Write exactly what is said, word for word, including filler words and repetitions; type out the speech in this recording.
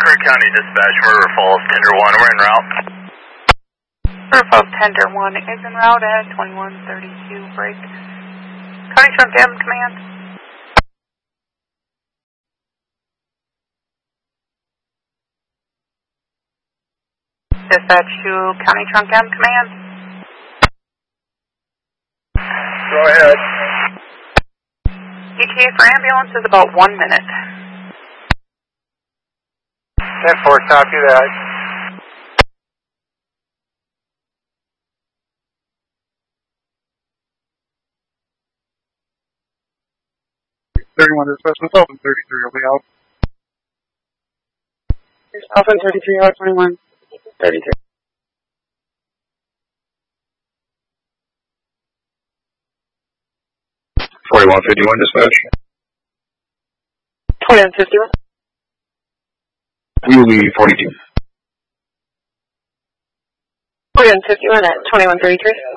Kirk County Dispatch, River Falls, Tender one, we're en route. River Falls, Tender one is en route at twenty-one thirty-two, break. County Trunk M, command. Dispatch to County Trunk M, command. Go ahead. E T A for ambulance is about one minute. ten four, copy that. thirty-one dispatch, myself and thirty-three will be out. Myself and thirty-three out, twenty-one thirty-three. forty-one fifty-one dispatch. twenty-one fifty-one. We will be forty-two. twenty-one fifty-one at twenty-one thirty-three.